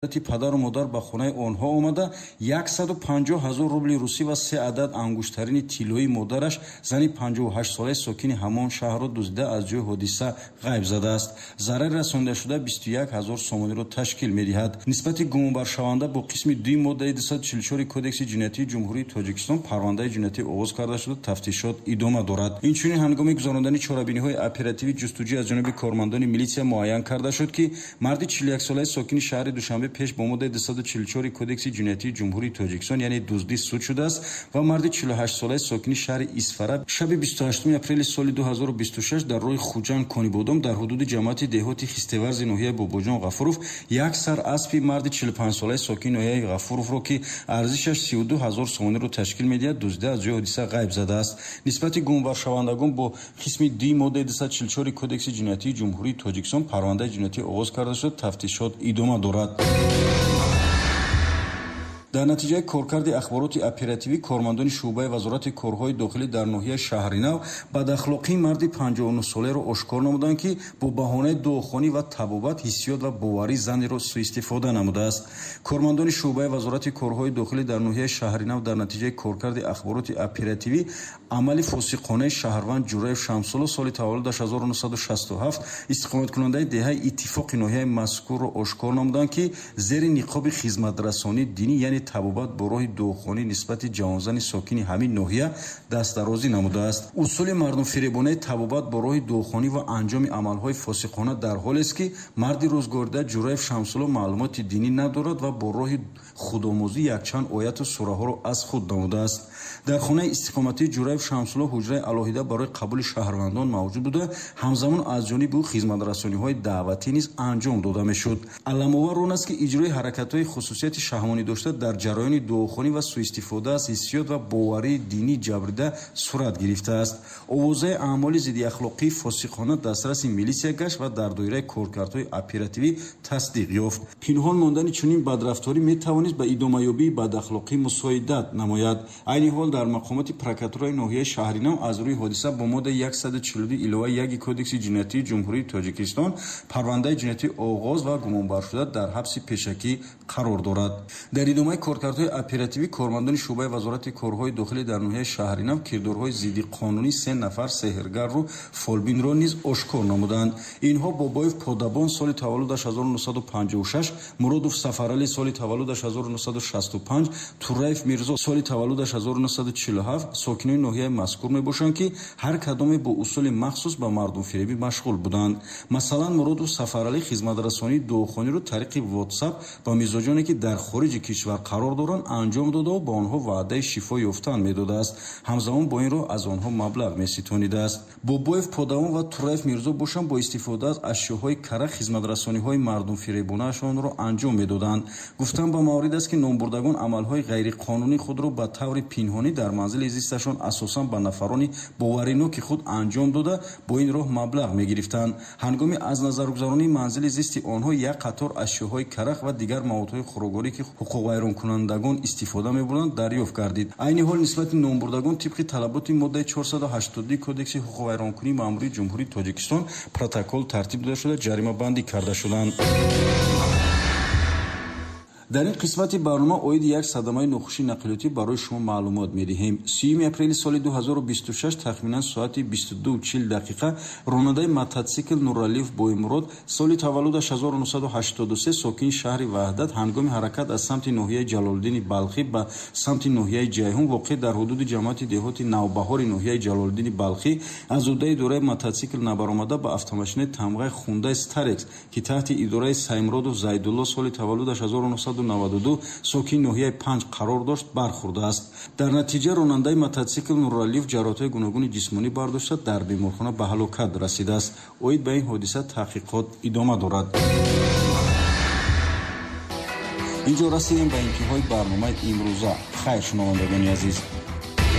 падару модар ба хонаи онҳо омада 150,000 рубли русӣ ва 3 адад ангуштарини тиллои модараш зани 58-солаи сокини ҳамон шаҳрро дуздида аз ҷои ҳодиса ғайб задааст. Зарари расондашуда 21,000 сомониро ташкил медиҳад. нисбати гумонбаршаванда бо қисми 2 моддаи 244 кодекси ҷиноятии ҷумҳурии Тоҷикистон парвандаи ҷиноятӣ оғоз карда шуда тафтишот идома дорад. Инчунин ҳангоми гузарондани чорабиниҳои оперативӣ ҷустуҷӯ аз ҷониби кормандони милитсия муайян карда шуд, ки марди 41-солаи сокини шаҳри Душанбе пеш бо моддаи 244 кодекси ҷиноятии ҷумҳурии Тоҷикистон яъне дуздӣ суд шудааст ва марди 48-солаи сокини шаҳри Исфара шаби 28 апрели соли 2026 дар роҳи Хуҷанд Конибодом дар ҳудуди ҷамоати деҳоти Хистеварзи ноҳияи Бобоҷон Ғафуров як сар аспи марди 45-солаи сокини ноҳияи Ғафуровро, ки арзишаш 32,000 сомониро ташкил медиҳад, дуздида аз ҷои ҳодиса ғайб задааст. нисбати гумонбаршавандагон бо қисми 2 моддаи 244 кодекси ҷиноятии ҷумҳурии Тоҷикистон парвандаи ҷиноятӣ оғоз карда шуда тафтишот идома дорад. дар натиҷаи коркарди ахбороти оперативӣ кормандони шуъбаи вазорати корҳои дохилӣ дар ноҳияи Шаҳринав бадахлоқии марди 59-солаеро ошкор намуданд, ки бо баҳонаи дуохонӣ ва табобат ҳиссиёт ва боварии занеро суистифода намудааст. кормандони шуъбаи вазорати корҳои дохилӣ дар ноҳияи Шаҳринав дар натиҷаи коркарди ахбороти оперативӣ амали фосиқонаи шаҳрванд Ҷураев Шамсулло соли таваллудаш 1967 истиқоматкунандаи деҳаи Иттифоқи ноҳияи мазкурро ошкор намуданд, ки зери ниқоби хизматрасонӣ динӣ яъне табобат бо роҳи дуохонӣ нисбати ҷавонзани сокини ҳамин ноҳия дастдарозӣ намудааст. усули мардумфиребонаи табобат бо роҳи дуохонӣ ва анҷоми амалҳои фосиқона дар ҳолест, ки марди рӯзгордида Ҷураев Шамсулло маълумоти динӣ надорад ва бо роҳи худомӯзӣ якчанд ояту сураҳоро аз худ намудааст. дар хонаи истиқоматии Ҷураев Шамсулло ҳуҷраи алоҳида барои қабули шаҳрвандон мавҷуд буда, ҳамзамон аз ҷониби ӯ хизматрасониҳои даъватӣ низ анҷом дода мешуд. аламовар он аст, ки иҷрои ҳаракатҳои хусусияти шаҳмонӣ дошта дар ҷараёни дуохонӣ ва суистифода аз ҳиссиёт ва боварии динӣ ҷабрида сурат гирифтааст. овозаи аъмоли зидди ахлоқии фосиқона дастраси милитсия гашт ва дар доираи коркардҳои оперативӣ тасдиқ ёфт. пинҳон мондани чунин бадрафторӣ метавонист ба идомаёбии бадахлоқӣ мусоидат намояд. айни ҳол дар мақомоти прокуратураи ноҳияи Шаҳринав аз рӯи ҳодиса бо моддаи 142 илова 1 кодекси ҷиноятии ҷумҳурии Тоҷикистон парвандаи ҷиноятӣ оғоз ва гумонбаршуда дар ҳабси пешакӣ қарор дорад. дар идомаи коркардҳои оперативӣ кормандони шуъбаи вазорати корҳои дохилӣ дар ноҳияи Шаҳринав кирдорҳои зидди қонунӣ 3 нафар сеҳргару фолбинро низ ошкор намуданд. инҳо Бобоев Подабон соли таваллудаш 1956, Муродов Сафаралӣ соли таваллудаш 1965, Тураев Мирзо соли таваллудаш 1947 сокинони ноҳияи мазкур мебошанд, ки ҳар кадоме бо усули махсус ба мардумфиребӣ машғул буданд. масалан Муродов Сафаралӣ хизматрасонии дуохониро тариқи WhatsApp ба мизоҷоне, ки дар хориҷи кишвар қарор доранд, анҷом дода ва ба онҳо ваъдаи шифо ёфтан медодааст. ҳамзамон бо ин роҳ аз онҳо маблағ меситонидааст. Бобоев Подавон ва Тураев Мирзо бошанд бо истифода аз ашёҳои карах хизматрасониҳои мардумфиребонаашонро анҷом медоданд. гуфтан ба маврид аст, ки номбурдагон амалҳои ғайриқонунӣ худро ба таври пинҳонӣ дар манзили зисташон асосан ба нафарони бовариноки худ анҷом дода бо ин роҳ маблағ мегирифтанд. ҳангоми аз назаргузаронии манзили зисти онҳо як қатор ашёҳои карах ва дигар маводҳои хӯрокворӣ, ки ҳуқуқвайронкунандагон истифода мебурданд, дарёфт гардид. айни ҳол нисбати номбурдагон тибқи талаботи моддаи 482 кодекси ҳуқуқвайронкунии маъмурии ҷумҳурии Тоҷикистон протокол тартиб дода шуда ҷаримабандӣ карда шуданд. дар ин қисмати барнома оиди як садамаи нохушии нақлиётӣ барои шумо маълумот медиҳем. 3 апрели соли 2026 тахминан соати 22:40 ронандаи мототсикл Нуралиев Боимурод соли таваллудаш 1983 сокини шаҳри Ваҳдат ҳангоми ҳаракат аз самти ноҳияи Ҷалолиддини Балхӣ ба самти ноҳияи Ҷайҳун воқеъ дар ҳудуди ҷамоати деҳоти Навбаҳори ноҳияи Ҷалолиддини Балхӣ аз уддаи идораи мототсикл набаромада ба автомошини тамғаи Хундай Старекс, ки таҳти идораи Саймуродов Зайдулло соли таваллудаш 1992 сокини ноҳияи Панҷ қарор дошт, бархӯрдааст. дар натиҷа ронандаи мототсикл Нуралиев ҷароҳатҳои гуногуни ҷисмонӣ бардошта дар беморхона ба ҳалокат расидааст. оид ба ин ҳодиса таҳқиқот идома дорад. инҷо расидем ба интиҳои барномаи имрӯза. хайр шунавандагони азиз.